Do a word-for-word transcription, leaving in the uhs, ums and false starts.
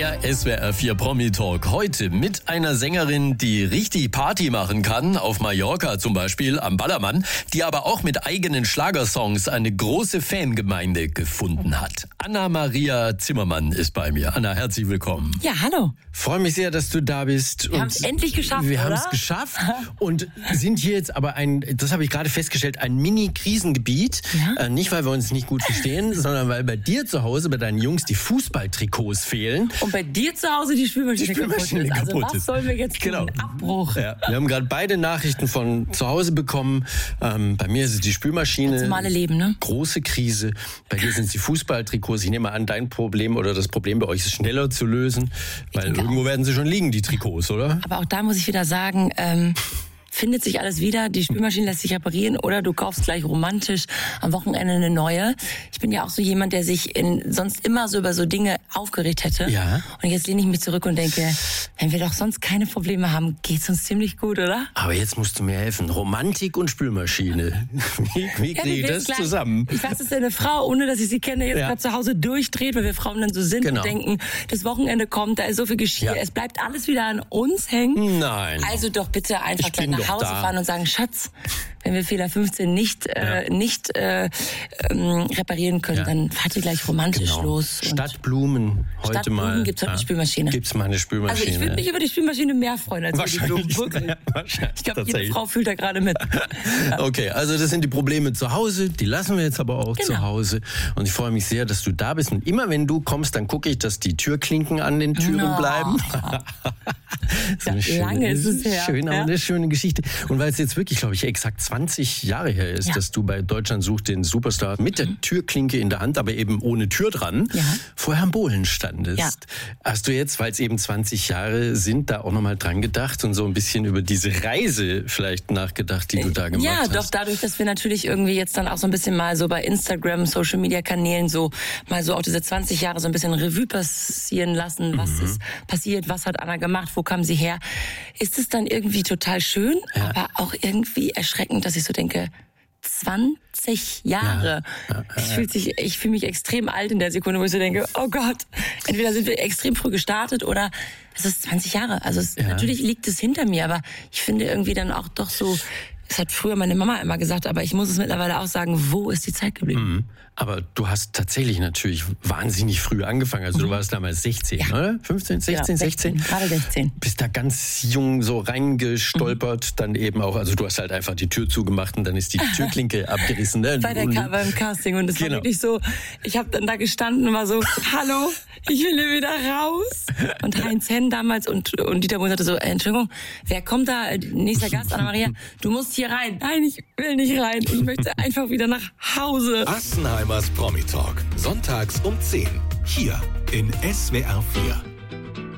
Der S W R vier Promi-Talk. Heute mit einer Sängerin, die richtig Party machen kann, auf Mallorca zum Beispiel, am Ballermann, die aber auch mit eigenen Schlagersongs eine große Fangemeinde gefunden hat. Anna-Maria Zimmermann ist bei mir. Anna, herzlich willkommen. Ja, hallo. Freue mich sehr, dass du da bist. Wir haben es endlich geschafft, Wir oder? haben es geschafft und sind hier jetzt aber ein, das habe ich gerade festgestellt, ein Mini-Krisengebiet. Ja? Äh, nicht, weil wir uns nicht gut verstehen, sondern weil bei dir zu Hause, bei deinen Jungs, die Fußballtrikots fehlen. Und bei dir zu Hause die Spülmaschine, Die Spülmaschine kaputt ist. Also kaputt was ist. sollen wir jetzt Genau. genau. Abbruch? Ja, wir haben gerade beide Nachrichten von zu Hause bekommen. Ähm, bei mir ist es die Spülmaschine. Das normale Leben, ne? Große Krise. Bei dir sind es die Fußballtrikots. Ich nehme an, dein Problem oder das Problem bei euch ist schneller zu lösen, weil denke irgendwo werden sie schon liegen, die Trikots, oder? Aber auch da muss ich wieder sagen, ähm, findet sich alles wieder, die Spülmaschine lässt sich reparieren oder du kaufst gleich romantisch am Wochenende eine neue. Ich bin ja auch so jemand, der sich in, sonst immer so über so Dinge aufgeregt hätte. Ja. Und jetzt lehne ich mich zurück und denke, wenn wir doch sonst keine Probleme haben, geht's uns ziemlich gut, oder? Aber jetzt musst du mir helfen. Romantik und Spülmaschine. Wie, wie Ja, kriege ich wir das wissen gleich, zusammen? Ich weiß, dass eine Frau, ohne dass ich sie kenne, jetzt Ja. gerade zu Hause durchdreht, weil wir Frauen dann so sind Genau. und denken, das Wochenende kommt, da ist so viel Geschirr, Ja. es bleibt alles wieder an uns hängen. Nein. Also doch bitte einfach Ich gleich bin nach doch Hause da. fahren und sagen, Schatz, wenn wir Fehler fünfzehn nicht äh, nicht äh, ähm, reparieren können, Ja. dann fahrt ihr gleich romantisch Genau. los. Und Statt Blumen heute Statt Blumen mal. gibt's heute eine Spülmaschine. Gibt's mal eine Spülmaschine. also ich würde mich über die Spülmaschine mehr freuen als über die Blumen. Wahrscheinlich. Wirklich. Ja, wahrscheinlich. Ich glaube, jede Tatsächlich. Frau fühlt da gerade mit. Okay, also das sind die Probleme zu Hause, die lassen wir jetzt aber auch Genau. zu Hause. Und ich freue mich sehr, dass du da bist. Und immer wenn du kommst, dann gucke ich, dass die Türklinken an den Türen No. bleiben. So eine Ja, lange ist es her, Schön, aber ja. eine schöne Geschichte. Und weil es jetzt wirklich, glaube ich, exakt zwanzig Jahre her ist, Ja. dass du bei Deutschland sucht den Superstar mit der Türklinke in der Hand, aber eben ohne Tür dran, Ja. vor Herrn Bohlen standest. Ja. Hast du jetzt, weil es eben zwanzig Jahre sind, da auch nochmal dran gedacht und so ein bisschen über diese Reise vielleicht nachgedacht, die du da gemacht Ja, hast? doch dadurch, dass wir natürlich irgendwie jetzt dann auch so ein bisschen mal so bei Instagram, Social Media Kanälen so mal so auch diese zwanzig Jahre so ein bisschen Revue passieren lassen. Was Mhm. ist passiert? Was hat Anna gemacht? Wo kam sie her? Ist es dann irgendwie total schön, Ja. aber auch irgendwie erschreckend, dass ich so denke, zwanzig Jahre. Ja. Ja, Ich fühle sich, ich fühle mich extrem alt in der Sekunde, wo ich so denke, oh Gott, entweder sind wir extrem früh gestartet oder es ist zwanzig Jahre. Also es, Ja. natürlich liegt es hinter mir, aber ich finde irgendwie dann auch doch so, es hat früher meine Mama immer gesagt, aber ich muss es mittlerweile auch sagen, wo ist die Zeit geblieben? Mhm. Aber du hast tatsächlich natürlich wahnsinnig früh angefangen. Also du warst damals sechzehn, Ja. oder? fünfzehn, sechzehn, Ja, sechzehn? Gerade sechzehn. Bist da ganz jung so reingestolpert, Mhm. dann eben auch, also du hast halt einfach die Tür zugemacht und dann ist die Türklinke abgerissen. Ne? Bei der Und- Ka- beim Casting und es Genau. war wirklich so, ich habe dann da gestanden und war so, hallo, ich will hier wieder raus. Und Heinz Henn damals und, und Dieter Bohlen sagte so, äh, Entschuldigung, wer kommt da, nächster Gast, Anna-Maria, du musst hier rein. Nein, ich will nicht rein, ich möchte einfach wieder nach Hause. Assenheimers Promi Talk. Sonntags um zehn. Hier in S W R vier.